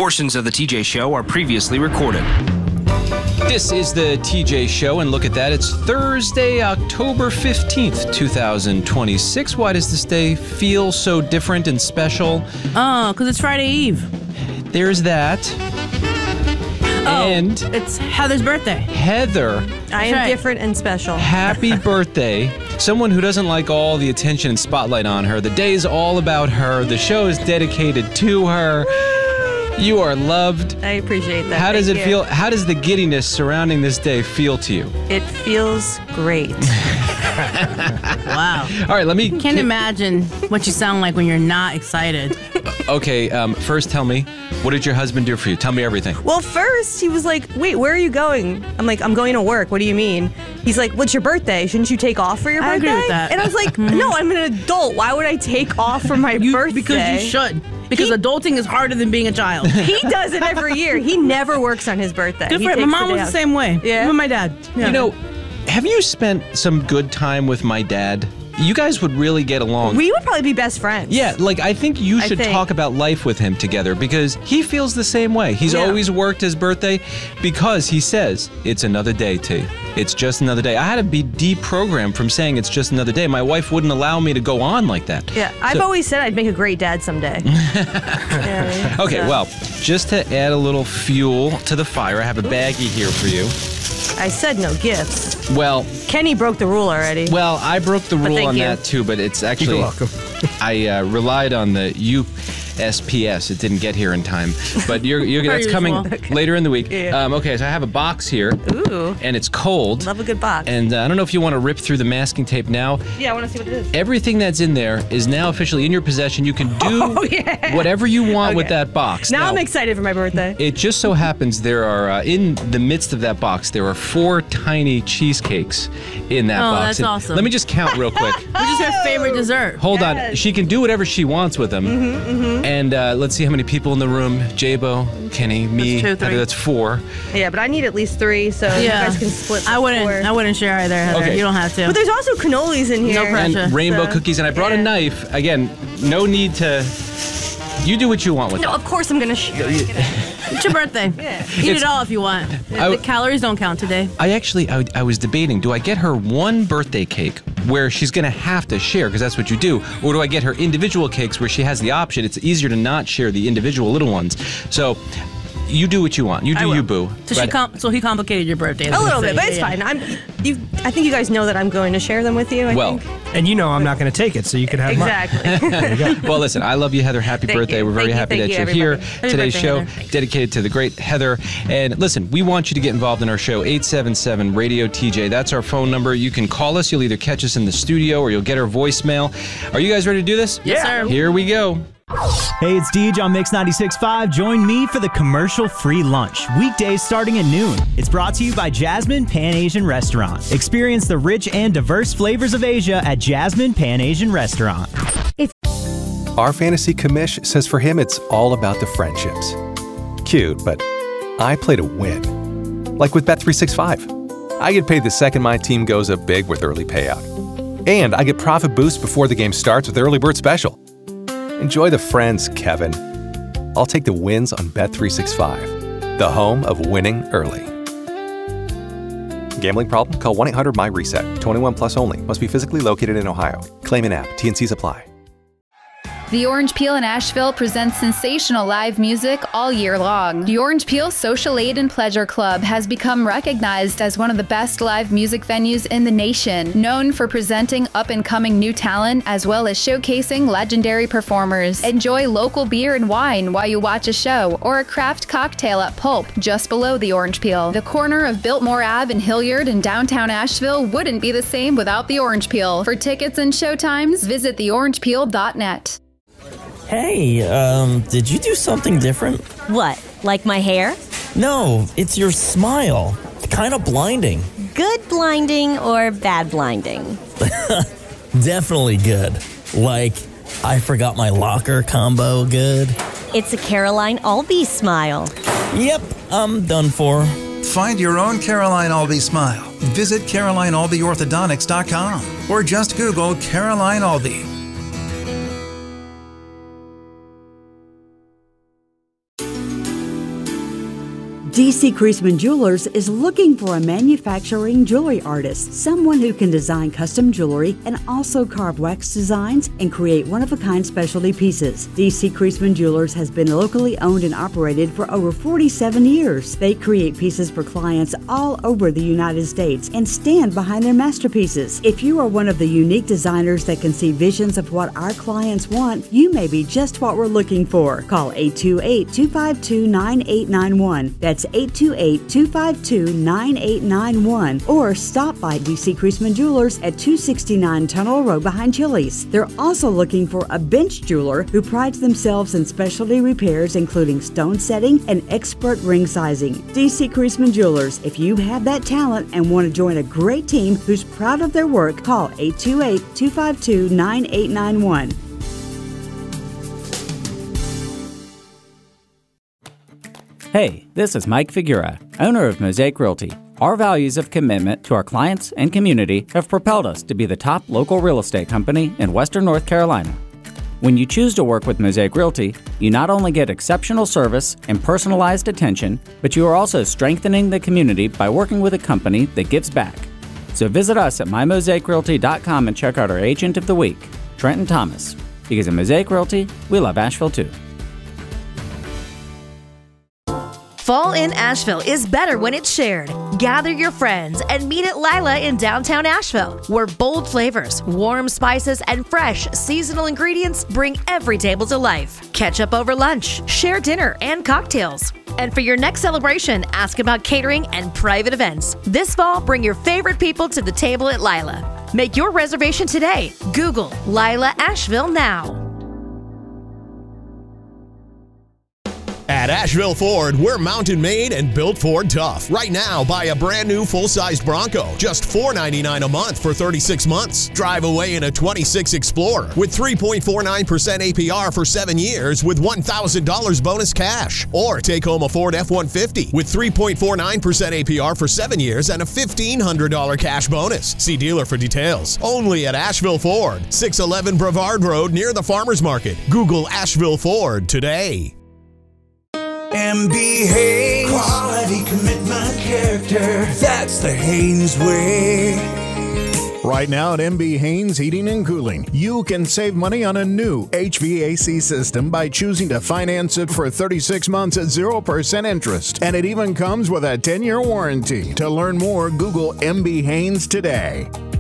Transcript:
Portions of the TJ Show are previously recorded. This is the TJ Show, and look at that. It's Thursday, October 15th, 2026. Why does this day feel so different and special? Oh, because it's Friday Eve. There's that. Oh, and it's Heather's birthday. Heather. I am different and special. Happy birthday. Someone who doesn't like all the attention and spotlight on her. The day's all about her. The show is dedicated to her. You are loved. I appreciate that. How does it feel? How does the giddiness surrounding this day feel to you? It feels great. Wow. All right, let me... Can't imagine what you sound like when you're not excited. Okay, first tell me, what did your husband do for you? Tell me everything. Well, first he was like, wait, where are you going? I'm like, I'm going to work. What do you mean? He's like, what's your birthday? Shouldn't you take off for your birthday? I agree with that. And I was like, no, I'm an adult. Why would I take off for my birthday? Because you should. Because adulting is harder than being a child. He does it every year. He never works on his birthday. Good for him. My mom was the same way. Yeah. Even my dad. Yeah. You know, have you spent some good time with my dad? You guys would really get along. We would probably be best friends. Yeah, like I think you should talk about life with him together because he feels the same way. He's always worked his birthday because he says it's another day, T. It's just another day. I had to be deprogrammed from saying it's just another day. My wife wouldn't allow me to go on like that. Yeah, I've always said I'd make a great dad someday. Okay, well, just to add a little fuel to the fire, I have a baggie here for you. I said no gifts. Well, Kenny broke the rule already. Well, I broke the rule on that too, but it's actually... You're welcome. I relied on the USPS. It didn't get here in time, but that's coming later in the week. Yeah. Okay, so I have a box here. Ooh. And it's cold. Love a good box. And I don't know if you want to rip through the masking tape now. Yeah, I want to see what it is. Everything that's in there is now officially in your possession. You can do whatever you want with that box. Now I'm excited for my birthday. It just so happens there are, in the midst of that box, there are 4 tiny cheesecakes in that box. Oh, that's awesome. Let me just count real quick. Which is her favorite dessert? Hold on. She can do whatever she wants with them. And let's see how many people in the room. Jabo, Kenny, me. That's 2, 3. That's 4. Yeah, but I need at least 3, so you guys can split. I wouldn't share either, Heather. Okay. You don't have to. But there's also cannolis in here. No pressure. And rainbow cookies. And I brought a knife. Again, no need to... You do what you want with it. No, of course I'm going to share. It's your birthday. Eat it all if you want. The calories don't count today. I was debating, do I get her one birthday cake where she's going to have to share, because that's what you do, or do I get her individual cakes where she has the option? It's easier to not share the individual little ones. So... You do what you want. You do you, boo. So he complicated your birthday. A little bit, but it's fine. I think you guys know that I'm going to share them with you. I think. And you know I'm not going to take it, so you can have mine. Exactly. Well, listen, I love you, Heather. Happy birthday. We're very happy that you're here. Today's show dedicated to the great Heather. And listen, we want you to get involved in our show. 877-RADIO-TJ. That's our phone number. You can call us. You'll either catch us in the studio or you'll get our voicemail. Are you guys ready to do this? Yes, sir. Here we go. Hey, it's Deej on Mix 96.5. Join me for the commercial-free lunch, weekdays starting at noon. It's brought to you by Jasmine Pan Asian Restaurant. Experience the rich and diverse flavors of Asia at Jasmine Pan Asian Restaurant. Our fantasy commish says for him it's all about the friendships. Cute, but I play to win. Like with Bet365. I get paid the second my team goes up big with early payout. And I get profit boost before the game starts with Early Bird Special. Enjoy the friends, Kevin. I'll take the wins on Bet365, the home of winning early. Gambling problem? Call 1-800-MY-RESET. 21 plus only. Must be physically located in Ohio. Claim in app. T&Cs apply. The Orange Peel in Asheville presents sensational live music all year long. The Orange Peel Social Aid and Pleasure Club has become recognized as one of the best live music venues in the nation, known for presenting up-and-coming new talent as well as showcasing legendary performers. Enjoy local beer and wine while you watch a show or a craft cocktail at Pulp, just below the Orange Peel. The corner of Biltmore Ave and Hilliard in downtown Asheville wouldn't be the same without the Orange Peel. For tickets and showtimes, visit theorangepeel.net. Hey, did you do something different? What, like my hair? No, it's your smile. Kind of blinding. Good blinding or bad blinding? Definitely good. Like, I forgot my locker combo good. It's a Caroline Albee smile. Yep, I'm done for. Find your own Caroline Albee smile. Visit CarolineAlbeeOrthodontics.com or just Google Caroline Albee. DC Creasman Jewelers is looking for a manufacturing jewelry artist, someone who can design custom jewelry and also carve wax designs and create one-of-a-kind specialty pieces. DC Creasman Jewelers has been locally owned and operated for over 47 years. They create pieces for clients all over the United States and stand behind their masterpieces. If you are one of the unique designers that can see visions of what our clients want, you may be just what we're looking for. Call 828-252-9891. That's 828-252-9891. Or stop by DC Creasman Jewelers at 269 Tunnel Road behind Chili's. They're also looking for a bench jeweler who prides themselves in specialty repairs including stone setting and expert ring sizing. DC Creasman Jewelers. If you have that talent and want to join a great team who's proud of their work, call 828-252-9891. Hey, this is Mike Figura, owner of Mosaic Realty. Our values of commitment to our clients and community have propelled us to be the top local real estate company in Western North Carolina. When you choose to work with Mosaic Realty, you not only get exceptional service and personalized attention, but you are also strengthening the community by working with a company that gives back. So visit us at mymosaicrealty.com and check out our Agent of the Week, Trenton Thomas. Because at Mosaic Realty, we love Asheville too. Fall in Asheville is better when it's shared. Gather your friends and meet at Lila in downtown Asheville, where bold flavors, warm spices, and fresh seasonal ingredients bring every table to life. Catch up over lunch, share dinner and cocktails. And for your next celebration, ask about catering and private events. This fall, bring your favorite people to the table at Lila. Make your reservation today. Google Lila Asheville now. At Asheville Ford, we're mountain made and built Ford tough. Right now, buy a brand new full-sized Bronco, just $499 a month for 36 months. Drive away in a 26 Explorer with 3.49% APR for 7 years with $1,000 bonus cash. Or take home a Ford F-150 with 3.49% APR for 7 years and a $1,500 cash bonus. See dealer for details. Only at Asheville Ford, 611 Brevard Road near the Farmers Market. Google Asheville Ford today. MB Haynes. Quality, commitment, character. That's the Haynes way. Right now at MB Haynes Heating and Cooling, you can save money on a new HVAC system by choosing to finance it for 36 months at 0% interest. And it even comes with a 10-year warranty. To learn more, Google MB Haynes today.